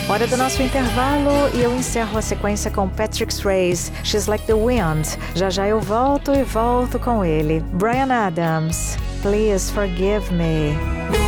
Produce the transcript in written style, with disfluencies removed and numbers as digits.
Hora do nosso intervalo e eu encerro a sequência com Patrick Swayze, She's Like the Wind. Já já eu volto com ele. Bryan Adams, Please Forgive Me.